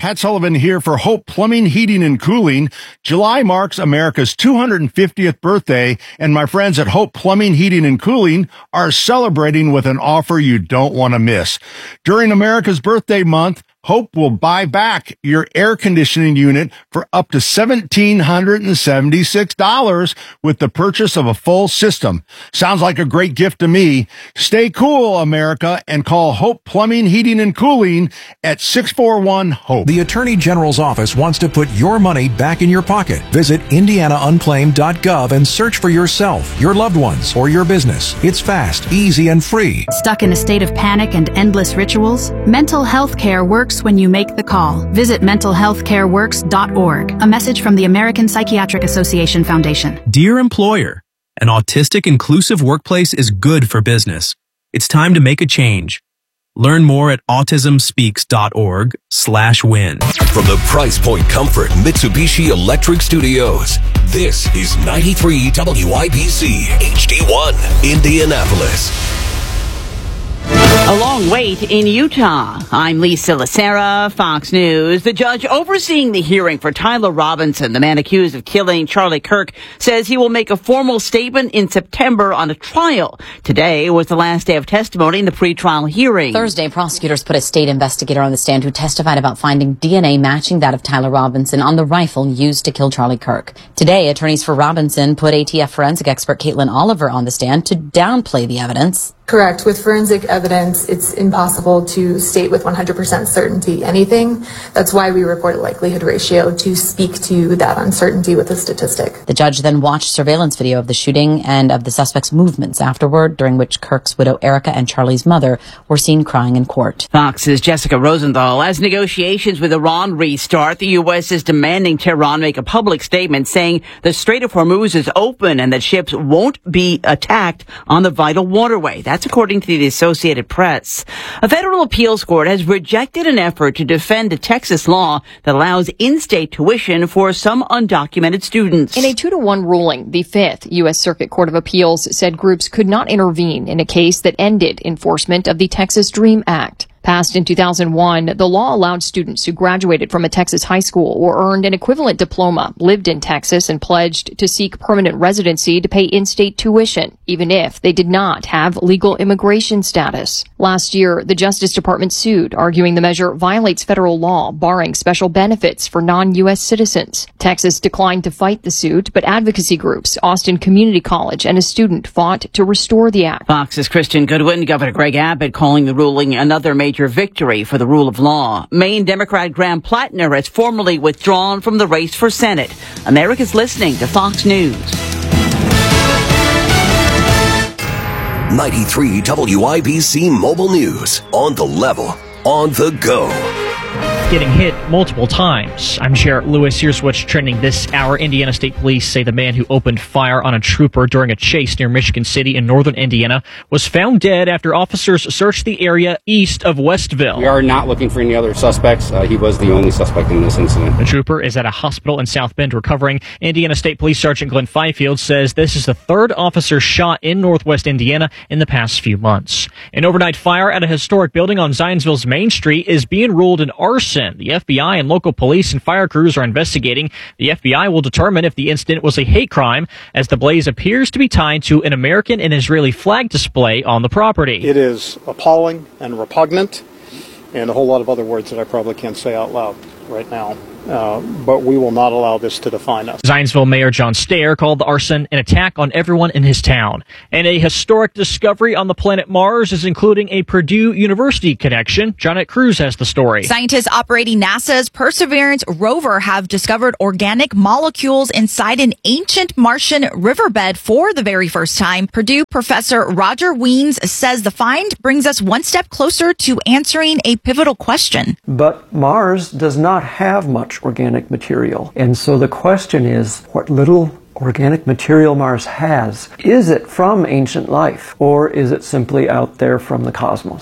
Pat Sullivan here for Hope Plumbing, Heating, and Cooling. July marks America's 250th birthday, and my friends at Hope Plumbing, Heating, and Cooling are celebrating with an offer you don't want to miss. During America's birthday month, Hope will buy back your air conditioning unit for up to $1,776 with the purchase of a full system. Sounds like a great gift to me. Stay cool, America, and call Hope Plumbing, Heating, and Cooling at 641-HOPE. The Attorney General's office wants to put your money back in your pocket. Visit indianaunclaimed.gov and search for yourself, your loved ones, or your business. It's fast, easy, and free. Stuck in a state of panic and endless rituals? Mental health care works when you make the call. Visit mentalhealthcareworks.org. A message from the American Psychiatric Association Foundation. Dear employer, an autistic inclusive workplace is good for business. It's time to make a change. Learn more at autismspeaks.org/win. From the Price Point Comfort Mitsubishi Electric Studios, this is 93 WIBC HD1, Indianapolis. A long wait in Utah. I'm Lisa Lacera, Fox News. The judge overseeing the hearing for Tyler Robinson, the man accused of killing Charlie Kirk, says he will make a formal statement in September on a trial. Today was the last day of testimony in the pretrial hearing. Thursday, prosecutors put a state investigator on the stand who testified about finding DNA matching that of Tyler Robinson on the rifle used to kill Charlie Kirk. Today, attorneys for Robinson put ATF forensic expert Caitlin Oliver on the stand to downplay the evidence. Correct. With forensic evidence, it's impossible to state with 100% certainty anything. That's why we report a likelihood ratio to speak to that uncertainty with a statistic. The judge then watched surveillance video of the shooting and of the suspect's movements afterward, during which Kirk's widow Erica and Charlie's mother were seen crying in court. Fox's Jessica Rosenthal. As negotiations with Iran restart, the U.S. is demanding Tehran make a public statement saying the Strait of Hormuz is open and that ships won't be attacked on the vital waterway. That's according to the Associated Press. A federal appeals court has rejected an effort to defend a Texas law that allows in-state tuition for some undocumented students. In a 2-1 ruling, the Fifth U.S. Circuit Court of Appeals said groups could not intervene in a case that ended enforcement of the Texas DREAM Act. Passed in 2001, the law allowed students who graduated from a Texas high school or earned an equivalent diploma, lived in Texas, and pledged to seek permanent residency to pay in-state tuition, even if they did not have legal immigration status. Last year, the Justice Department sued, arguing the measure violates federal law, barring special benefits for non-U.S. citizens. Texas declined to fight the suit, but advocacy groups, Austin Community College, and a student fought to restore the act. Fox's Christian Goodwin, Governor Greg Abbott calling the ruling another major victory for the rule of law. Maine Democrat Graham Plattner has formally withdrawn from the race for Senate. America's listening to Fox News. 93 WIBC Mobile News. On the level, on the go. Getting hit multiple times. I'm Jarrett Lewis. Here's what's trending this hour. Indiana State Police say the man who opened fire on a trooper during a chase near Michigan City in northern Indiana was found dead after officers searched the area east of Westville. We are not looking for any other suspects. He was the only suspect in this incident. The trooper is at a hospital in South Bend recovering. Indiana State Police Sergeant Glenn Fifield says this is the third officer shot in northwest Indiana in the past few months. An overnight fire at a historic building on Zionsville's Main Street is being ruled an arson. The FBI and local police and fire crews are investigating. The FBI will determine if the incident was a hate crime, as the blaze appears to be tied to an American and Israeli flag display on the property. It is appalling and repugnant, and a whole lot of other words that I probably can't say out loud right now. But we will not allow this to define us. Zionsville Mayor John Stair called the arson an attack on everyone in his town. And a historic discovery on the planet Mars is including a Purdue University connection. Jonette Cruz has the story. Scientists operating NASA's Perseverance rover have discovered organic molecules inside an ancient Martian riverbed for the very first time. Purdue professor Roger Weens says the find brings us one step closer to answering a pivotal question. But Mars does not have much organic material. And so the question is, what little organic material Mars has, is it from ancient life, or is it simply out there from the cosmos? A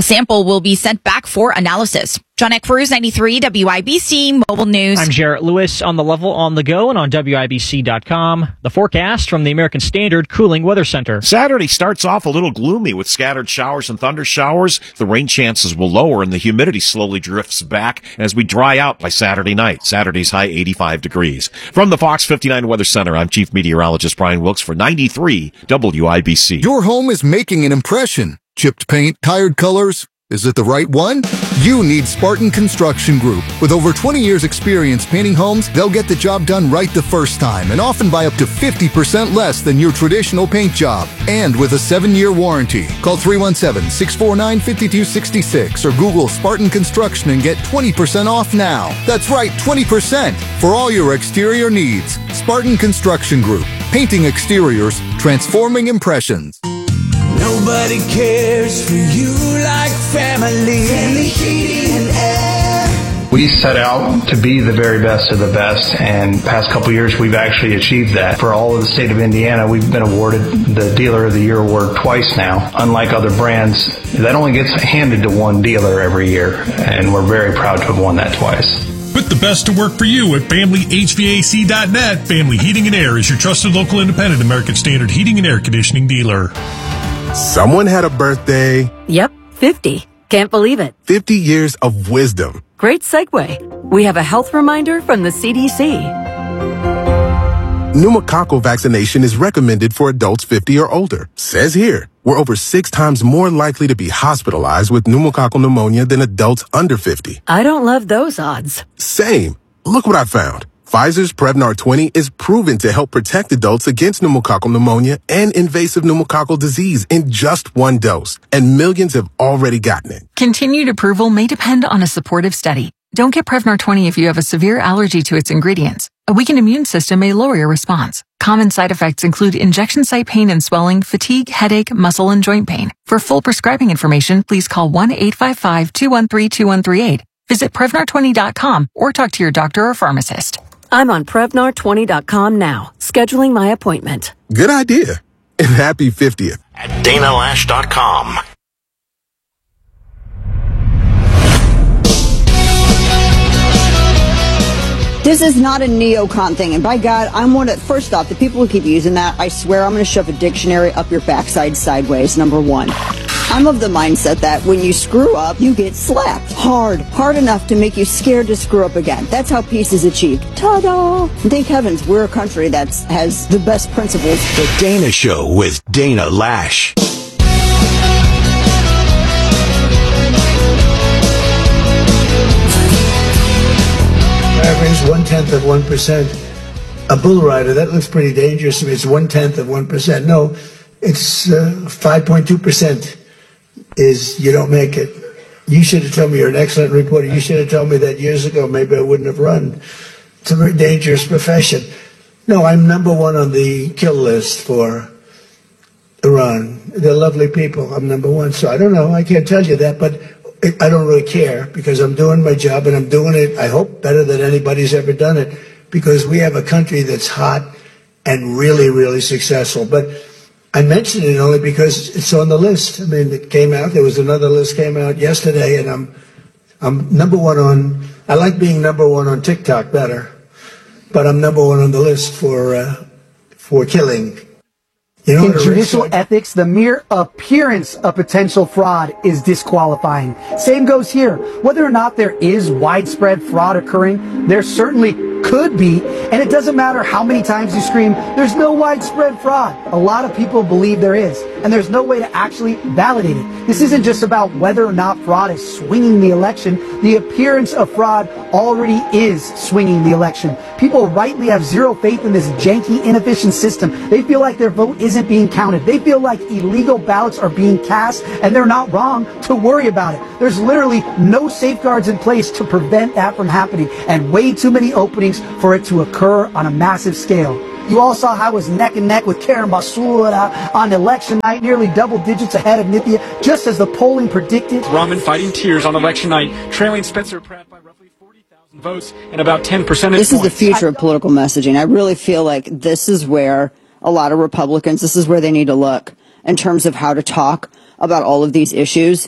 A sample will be sent back for analysis. John Cruz, 93 WIBC Mobile News. I'm Jarrett Lewis on the level on the go and on WIBC.com. The forecast from the American Standard Cooling Weather Center. Saturday starts off a little gloomy with scattered showers and thunder showers. The rain chances will lower and the humidity slowly drifts back as we dry out by Saturday night. Saturday's high 85 degrees. From the Fox 59 Weather Center, I'm Chief Meteorologist Brian Wilkes for 93 WIBC. Your home is making an impression. Chipped paint, tired colors. Is it the right one? You need Spartan Construction Group. With over 20 years experience painting homes, they'll get the job done right the first time and often by up to 50% less than your traditional paint job. And with a 7-year warranty. Call 317-649-5266 or Google Spartan Construction and get 20% off now. That's right, 20% for all your exterior needs. Spartan Construction Group. Painting exteriors, transforming impressions. Nobody cares for you like family. Family Heating and Air. We set out to be the very best of the best, and past couple years we've actually achieved that. For all of the state of Indiana, we've been awarded the Dealer of the Year award twice now. Unlike other brands, that only gets handed to one dealer every year, and we're very proud to have won that twice. Put the best to work for you at FamilyHVAC.net. Family Heating and Air is your trusted local independent American Standard heating and air conditioning dealer. Someone had a birthday. Yep, 50. Can't believe it. 50 years of wisdom. Great segue. We have a health reminder from the CDC. Pneumococcal vaccination is recommended for adults 50 or older. Says here, we're over 6 times more likely to be hospitalized with pneumococcal pneumonia than adults under 50. I don't love those odds. Same. Look what I found. Pfizer's Prevnar 20 is proven to help protect adults against pneumococcal pneumonia and invasive pneumococcal disease in just 1 dose, and millions have already gotten it. Continued approval may depend on a supportive study. Don't get Prevnar 20 if you have a severe allergy to its ingredients. A weakened immune system may lower your response. Common side effects include injection site pain and swelling, fatigue, headache, muscle, and joint pain. For full prescribing information, please call 1-855-213-2138. Visit Prevnar20.com or talk to your doctor or pharmacist. I'm on Prevnar20.com now, scheduling my appointment. Good idea. And happy 50th. At DanaLash.com. This is not a neocon thing, and by God, I'm one of, first off, the people who keep using that, I swear I'm going to shove a dictionary up your backside sideways, number one. I'm of the mindset that when you screw up, you get slapped hard enough to make you scared to screw up again. That's how peace is achieved. Ta-da! Thank heavens we're a country that has the best principles. The Dana Show with Dana Lash. Average 0.1%. A bull rider, that looks pretty dangerous to me. It's 0.1%. No, it's 5.2%. Is you don't make it. You should have told me. You're an excellent reporter. You should have told me that years ago. Maybe I wouldn't have run. It's a very dangerous profession. No, I'm number one on the kill list for Iran. They're lovely people. I'm number one. So I don't know. I can't tell you that, but I don't really care because I'm doing my job and I'm doing it, I hope, better than anybody's ever done it because we have a country that's hot and really, really successful. But I mention it only because it's on the list. I mean, it came out. There was another list came out yesterday, and I'm number one on. I like being number one on TikTok better, but I'm number one on the list for killing. You know, in judicial ethics, the mere appearance of potential fraud is disqualifying. Same goes here. Whether or not there is widespread fraud occurring, there certainly could be, and it doesn't matter how many times you scream, there's no widespread fraud. A lot of people believe there is, and there's no way to actually validate it. This isn't just about whether or not fraud is swinging the election. The appearance of fraud already is swinging the election. People rightly have zero faith in this janky, inefficient system. They feel like their vote isn't being counted. They feel like illegal ballots are being cast, and they're not wrong to worry about it. There's literally no safeguards in place to prevent that from happening, and way too many openings for it to occur on a massive scale. You all saw how I was neck and neck with Karen Basula on election night, nearly double digits ahead of Nithya, just as the polling predicted. Rahman fighting tears on election night, trailing Spencer Pratt by roughly 40,000 votes and about 10 percentage points. This is the future of political messaging. I really feel like this is where a lot of Republicans, this is where they need to look in terms of how to talk about all of these issues.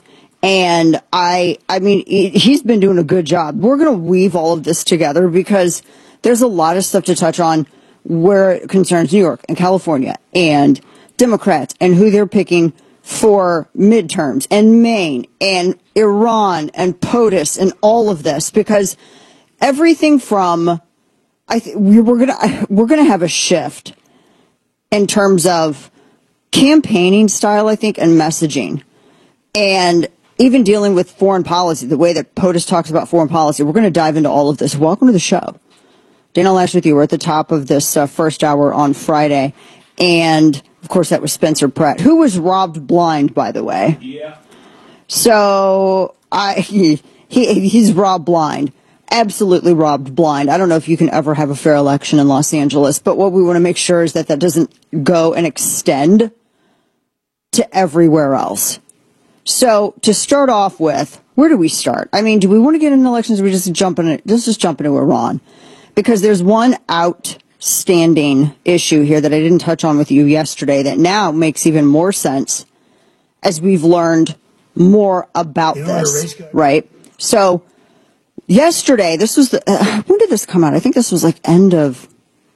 And I mean, he's been doing a good job. We're going to weave all of this together because there's a lot of stuff to touch on where it concerns New York and California and Democrats and who they're picking for midterms and Maine and Iran and POTUS and all of this, because everything from, we're going to have a shift in terms of campaigning style, I think, and messaging, and even dealing with foreign policy, the way that POTUS talks about foreign policy. We're going to dive into all of this. Welcome to the show. Dana Loesch with you. We're at the top of this first hour on Friday. And, of course, that was Spencer Pratt, who was robbed blind, by the way. Yeah. So he's robbed blind. Absolutely robbed blind. I don't know if you can ever have a fair election in Los Angeles, but what we want to make sure is that doesn't go and extend to everywhere else. So to start off with, where do we start? I mean, do we want to get into elections or we just jump in? Let's just jump into Iran, because there's one outstanding issue here that I didn't touch on with you yesterday that now makes even more sense as we've learned more about this, right? So yesterday, this was when did this come out? I think this was like the end of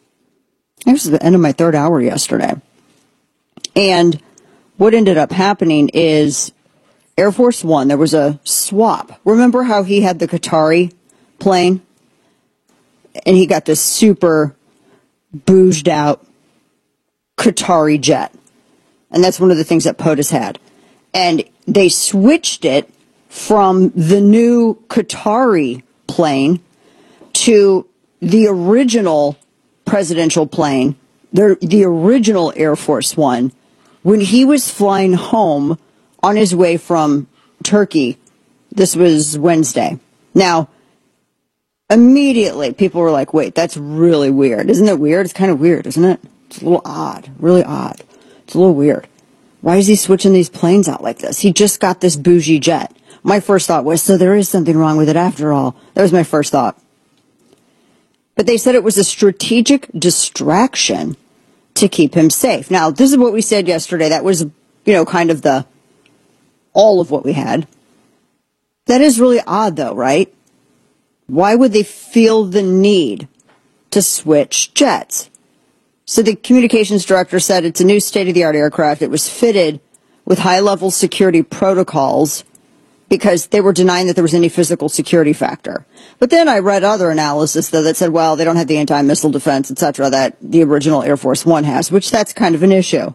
my third hour yesterday. And what ended up happening is Air Force One, there was a swap. Remember how he had the Qatari plane? And he got this super bouged out Qatari jet. And that's one of the things that POTUS had. And they switched it from the new Qatari plane to the original presidential plane, the original Air Force One, when he was flying home on his way from Turkey. This was Wednesday. Now, immediately people were like, wait, that's really weird. Isn't it weird? It's kind of weird, isn't it? It's a little odd, really odd. It's a little weird. Why is he switching these planes out like this? He just got this bougie jet. My first thought was, so there is something wrong with it after all. That was my first thought. But they said it was a strategic distraction to keep him safe. Now, this is what we said yesterday. That was, kind of all of what we had. That is really odd, though, right? Why would they feel the need to switch jets? So the communications director said it's a new state-of-the-art aircraft. It was fitted with high-level security protocols because they were denying that there was any physical security factor. But then I read other analysis, though, that said, well, they don't have the anti-missile defense, etc., that the original Air Force One has, which that's kind of an issue.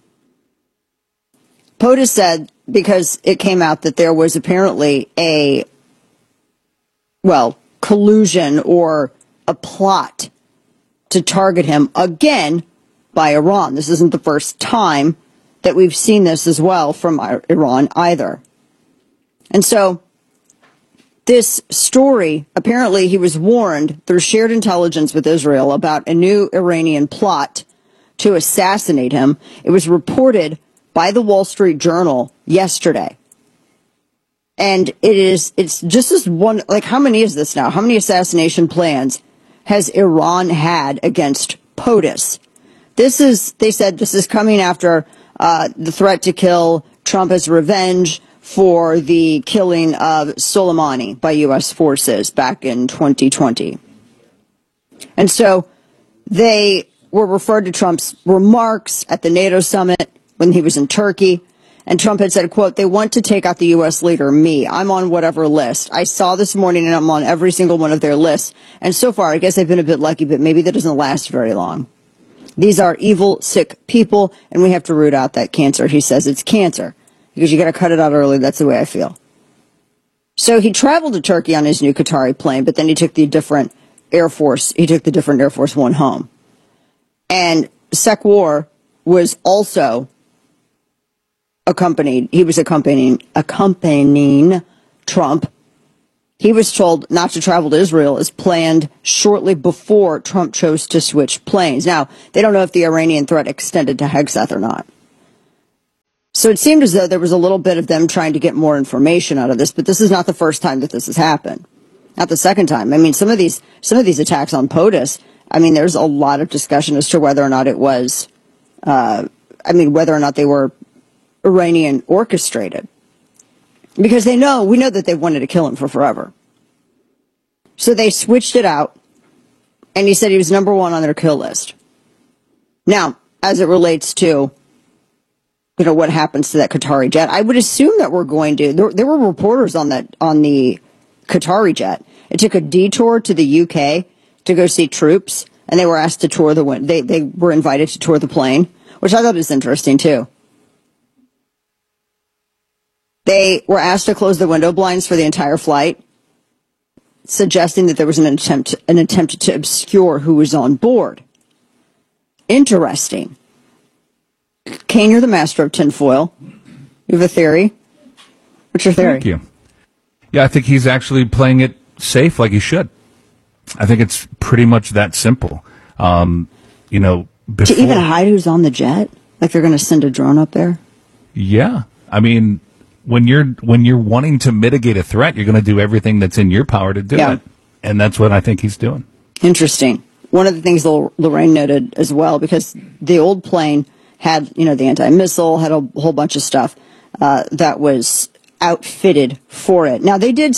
POTUS said, because it came out that there was apparently collusion or a plot to target him again by Iran. This isn't the first time that we've seen this as well from Iran either. And so this story, apparently he was warned through shared intelligence with Israel about a new Iranian plot to assassinate him. It was reported by the Wall Street Journal yesterday. And it's just as one, like, how many is this now? How many assassination plans has Iran had against POTUS? They said this is coming after the threat to kill Trump as revenge for the killing of Soleimani by U.S. forces back in 2020. And so they were referred to Trump's remarks at the NATO summit when he was in Turkey. And Trump had said, quote, they want to take out the U.S. leader, me. I'm on whatever list. I saw this morning and I'm on every single one of their lists. And so far, I guess I've been a bit lucky, but maybe that doesn't last very long. These are evil, sick people, and we have to root out that cancer. He says it's cancer because you got to cut it out early. That's the way I feel. So he traveled to Turkey on his new Qatari plane, but then he took the different Air Force One home. And Sekwar was also accompanying Trump. He was told not to travel to Israel as planned shortly before Trump chose to switch planes. Now, they don't know if the Iranian threat extended to Hegseth or not. So it seemed as though there was a little bit of them trying to get more information out of this, but this is not the first time that this has happened. Not the second time. I mean, some of these attacks on POTUS, I mean, there's a lot of discussion as to whether or not it was, whether or not they were Iranian orchestrated. Because we know that they wanted to kill him for forever. So they switched it out, and he said he was number one on their kill list. Now, as it relates to, what happens to that Qatari jet, I would assume that we're going to, there were reporters on the Qatari jet. It took a detour to the UK to go see troops, and they were asked to tour they were invited to tour the plane, which I thought was interesting too. They were asked to close the window blinds for the entire flight, suggesting that there was an attempt to obscure who was on board. Interesting. Kane, you're the master of tinfoil. You have a theory? What's your theory? Thank you. Yeah, I think he's actually playing it safe like he should. I think it's pretty much that simple. To even hide who's on the jet? Like they're going to send a drone up there? Yeah. I mean, when you're wanting to mitigate a threat, you're going to do everything that's in your power to do it. And that's what I think he's doing. Interesting. One of the things Lorraine noted as well, because the old plane had, the anti-missile, had a whole bunch of stuff that was outfitted for it. Now, they did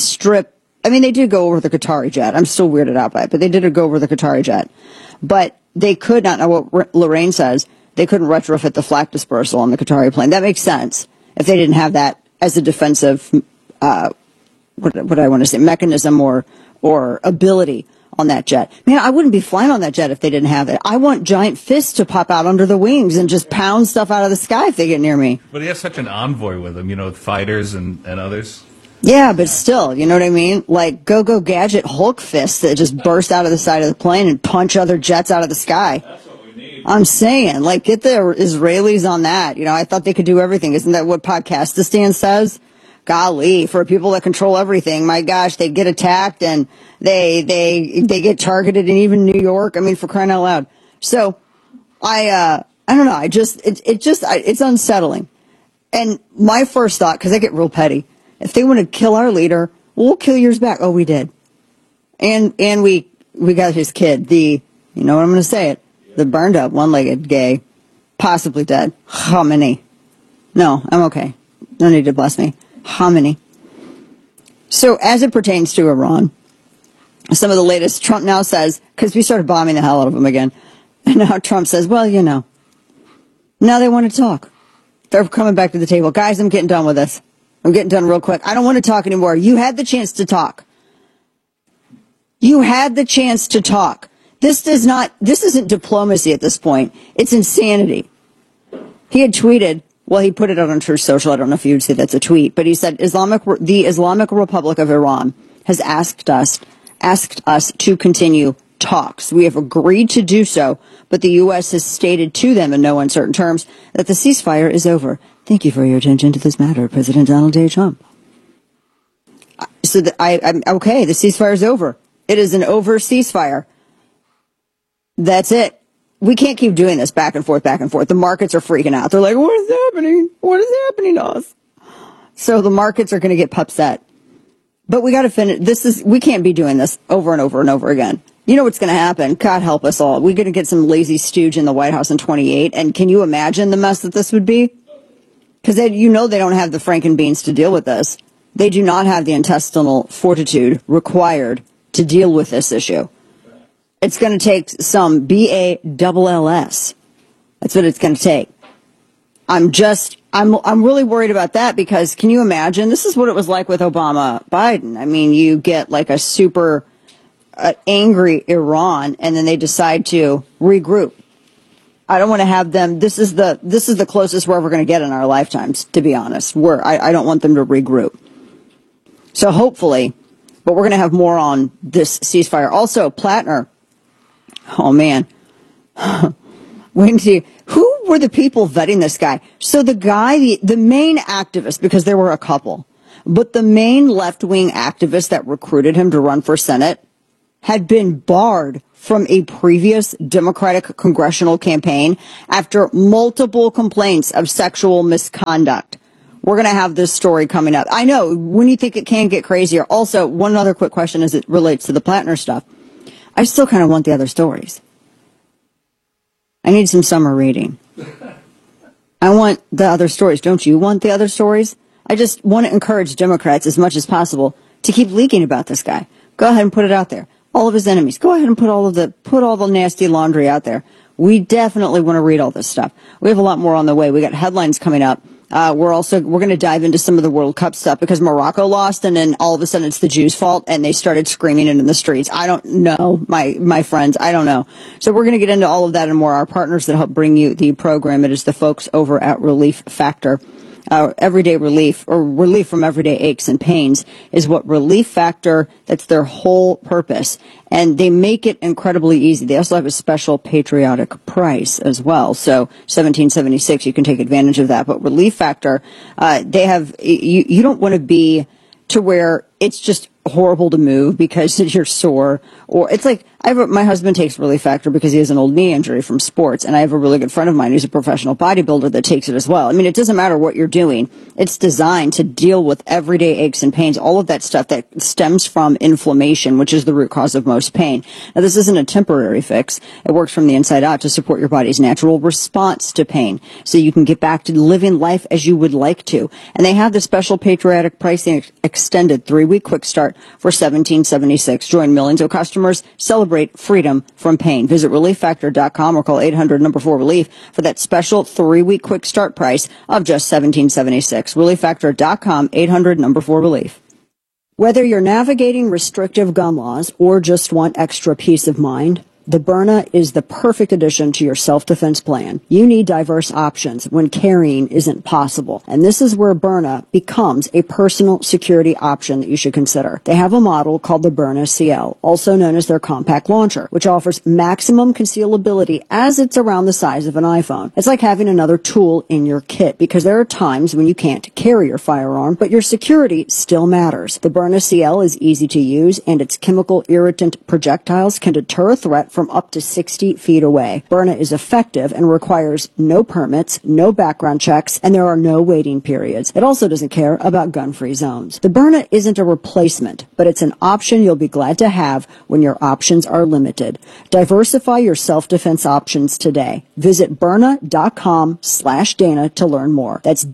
go over the Qatari jet. I'm still weirded out by it, but they did go over the Qatari jet. But they could not, know what Lorraine says, they couldn't retrofit the flak dispersal on the Qatari plane. That makes sense if they didn't have that as a defensive, what I want to say, mechanism or ability on that jet. Man, I wouldn't be flying on that jet if they didn't have it. I want giant fists to pop out under the wings and just pound stuff out of the sky if they get near me. But he has such an envoy with him, with fighters and others. Yeah, but still, you know what I mean? Like Go-Go Gadget Hulk fists that just burst out of the side of the plane and punch other jets out of the sky. That's what we need. I'm saying, get the Israelis on that. I thought they could do everything. Isn't that what Podcastistan says? Golly, for people that control everything, my gosh, they get attacked and they get targeted in even New York. I mean, for crying out loud. So I don't know. It's unsettling. And my first thought, because I get real petty, if they want to kill our leader, we'll kill yours back. Oh, we did. And we got his kid, you know what I'm going to say it, the burned up, one-legged gay, possibly dead. Khamenei. No, I'm okay. No need to bless me. Khamenei. So as it pertains to Iran, some of the latest, Trump now says, because we started bombing the hell out of them again, and now Trump says, well, now they want to talk. They're coming back to the table. Guys, I'm getting done with this. I'm getting done real quick. I don't want to talk anymore. You had the chance to talk. You had the chance to talk. This isn't diplomacy at this point. It's insanity. He had tweeted, well, he put it out on Truth Social. I don't know if you would say that's a tweet, but he said, the Islamic Republic of Iran has asked us to continue talks. We have agreed to do so, but the U.S. has stated to them in no uncertain terms that the ceasefire is over. Thank you for your attention to this matter, President Donald J. Trump. So I'm okay. The ceasefire is over. It is an over ceasefire. That's it. We can't keep doing this back and forth, back and forth. The markets are freaking out. They're like, what is happening? What is happening to us? So the markets are going to get upset. But we got to finish. We can't be doing this over and over and over again. You know what's going to happen? God help us all. We're going to get some lazy stooge in the White House in 28. And can you imagine the mess that this would be? Because they don't have the frankenbeans to deal with this. They do not have the intestinal fortitude required to deal with this issue. It's going to take some BALLS. That's what it's going to take. I'm really worried about that because can you imagine? This is what it was like with Obama Biden. I mean, you get like a super angry Iran and then they decide to regroup. I don't want to have them. This is the closest we're ever going to get in our lifetimes, to be honest. I don't want them to regroup. So hopefully, but we're going to have more on this ceasefire. Also, Plattner. Oh man. Who were the people vetting this guy? So the guy, the main activist, because there were a couple, but the main left-wing activist that recruited him to run for Senate had been barred from a previous Democratic congressional campaign after multiple complaints of sexual misconduct. We're going to have this story coming up. I know, when you think it can get crazier. Also, one other quick question as it relates to the Plattner stuff. I still kind of want the other stories. I need some summer reading. I want the other stories. Don't you want the other stories? I just want to encourage Democrats as much as possible to keep leaking about this guy. Go ahead and put it out there. All of his enemies. Go ahead and put all the nasty laundry out there. We definitely want to read all this stuff. We have a lot more on the way. We got headlines coming up. We're going to dive into some of the World Cup stuff because Morocco lost, and then all of a sudden it's the Jews' fault, and they started screaming it in the streets. I don't know, my friends. I don't know. So we're going to get into all of that and more. Our partners that help bring you the program, it is the folks over at Relief Factor. Everyday relief, or relief from everyday aches and pains, is what Relief Factor, that's their whole purpose. And they make it incredibly easy. They also have a special patriotic price as well. So $17.76, you can take advantage of that. But Relief Factor, they have, you don't want to be to where it's just horrible to move because you're sore, or it's like my husband takes Relief Factor because he has an old knee injury from sports, and I have a really good friend of mine who's a professional bodybuilder that takes it as well. I mean, it doesn't matter what you're doing. It's designed to deal with everyday aches and pains, all of that stuff that stems from inflammation, which is the root cause of most pain. Now, this isn't a temporary fix. It works from the inside out to support your body's natural response to pain, so you can get back to living life as you would like to. And they have the special patriotic pricing extended 3-week quick start for $17.76. Join millions of customers. Celebrate freedom from pain. Visit ReliefFactor.com or call 800-4RELIEF for that special 3-week quick start price of just $17.76. ReliefFactor.com, 800-4RELIEF. Whether you're navigating restrictive gun laws or just want extra peace of mind, the Byrna is the perfect addition to your self-defense plan. You need diverse options when carrying isn't possible. And this is where Byrna becomes a personal security option that you should consider. They have a model called the Byrna CL, also known as their compact launcher, which offers maximum concealability as it's around the size of an iPhone. It's like having another tool in your kit, because there are times when you can't carry your firearm, but your security still matters. The Byrna CL is easy to use, and its chemical irritant projectiles can deter a threat from up to 60 feet away. Byrna is effective and requires no permits, no background checks, and there are no waiting periods. It also doesn't care about gun-free zones. The Byrna isn't a replacement, but it's an option you'll be glad to have when your options are limited. Diversify your self-defense options today. Visit Byrna.com/Dana to learn more. That's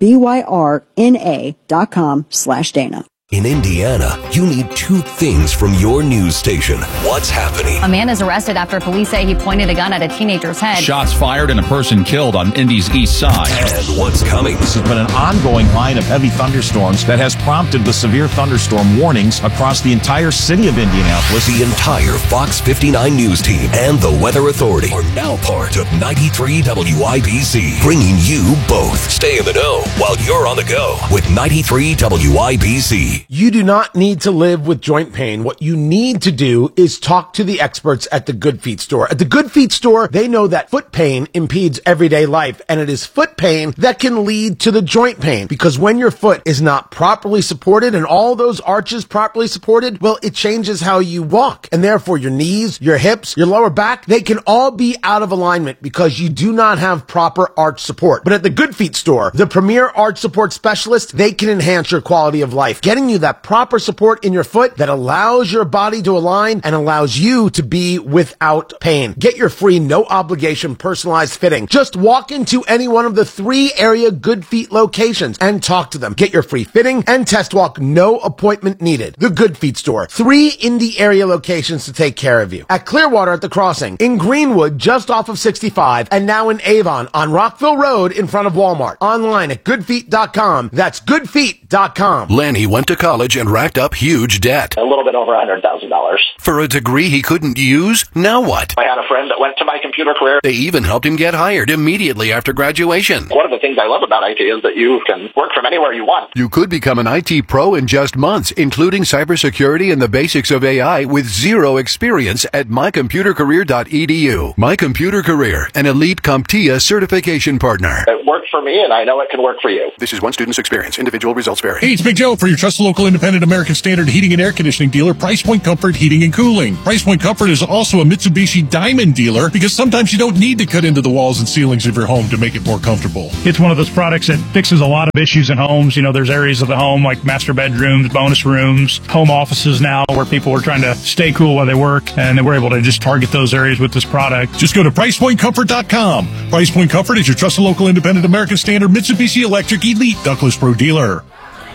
BYRNA.com/Dana. In Indiana, you need 2 things from your news station. What's happening? A man is arrested after police say he pointed a gun at a teenager's head. Shots fired and a person killed on Indy's east side. And what's coming? This has been an ongoing line of heavy thunderstorms that has prompted the severe thunderstorm warnings across the entire city of Indianapolis. The entire Fox 59 news team and the Weather Authority are now part of 93 WIBC, bringing you both. Stay in the know while you're on the go with 93 WIBC. You do not need to live with joint pain. What you need to do is talk to the experts at the Good Feet store. At the Good Feet store, they know that foot pain impedes everyday life, and it is foot pain that can lead to the joint pain. Because when your foot is not properly supported and all those arches properly supported, well, it changes how you walk. And therefore, your knees, your hips, your lower back, they can all be out of alignment because you do not have proper arch support. But at the Good Feet store, the premier arch support specialists, they can enhance your quality of life, getting you that proper support in your foot that allows your body to align and allows you to be without pain. Get your free, no obligation, personalized fitting. Just walk into any one of the 3 area Good Feet locations and talk to them. Get your free fitting and test walk, no appointment needed. The Good Feet store. 3 Indy area locations to take care of you. At Clearwater at the Crossing, in Greenwood just off of 65, and now in Avon on Rockville Road in front of Walmart. Online at goodfeet.com. That's goodfeet.com. Lanny went to college and racked up huge debt. A little bit over $100,000. For a degree he couldn't use? Now what? I had a friend that went to My Computer Career. They even helped him get hired immediately after graduation. One of the things I love about IT is that you can work from anywhere you want. You could become an IT pro in just months, including cybersecurity and the basics of AI with 0 experience at mycomputercareer.edu. My Computer Career, an elite CompTIA certification partner. It worked for me, and I know it can work for you. This is one student's experience. Individual results vary. Hey, it's Big Joe for your trusted local independent American Standard heating and air conditioning dealer, Price Point Comfort Heating and Cooling. Price Point Comfort is also a Mitsubishi Diamond dealer because sometimes you don't need to cut into the walls and ceilings of your home to make it more comfortable. It's one of those products that fixes a lot of issues in homes. You know, there's areas of the home like master bedrooms, bonus rooms, home offices now where people are trying to stay cool while they work, and we're able to just target those areas with this product. Just go to PricePointComfort.com. Price Point Comfort is your trusted local independent American Standard Mitsubishi Electric Elite Ductless Pro dealer.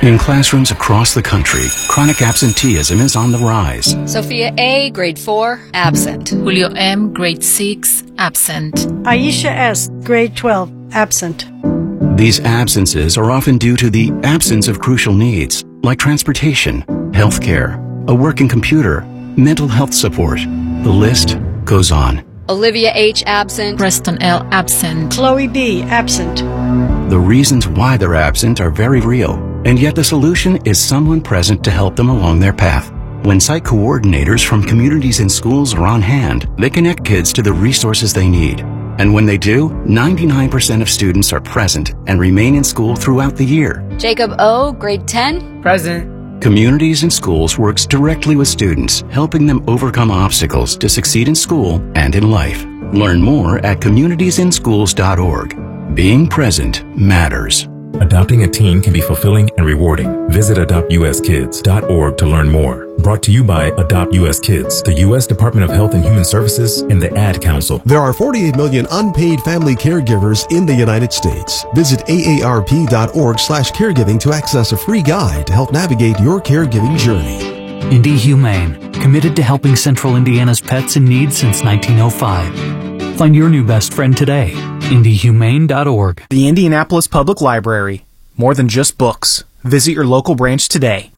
In classrooms across the country, chronic absenteeism is on the rise. Sophia A., grade 4, absent. Julio M., grade 6, absent. Aisha S., grade 12, absent. These absences are often due to the absence of crucial needs, like transportation, healthcare, a working computer, mental health support. The list goes on. Olivia H., absent. Preston L., absent. Chloe B., absent. The reasons why they're absent are very real, and yet the solution is someone present to help them along their path. When site coordinators from communities and schools are on hand, they connect kids to the resources they need. And when they do, 99% of students are present and remain in school throughout the year. Jacob O., grade 10, present. Communities and Schools works directly with students, helping them overcome obstacles to succeed in school and in life. Learn more at communitiesandschools.org. Being present matters. Adopting a teen can be fulfilling and rewarding. Visit adoptuskids.org to learn more. Brought to you by Adopt U.S. Kids, the U.S. Department of Health and Human Services, and the Ad Council. There are 48 million unpaid family caregivers in the United States. Visit aarp.org/caregiving to access a free guide to help navigate your caregiving journey. Indy Humane, committed to helping Central Indiana's pets in need since 1905. Find your new best friend today. IndyHumane.org. The Indianapolis Public Library. More than just books. Visit your local branch today.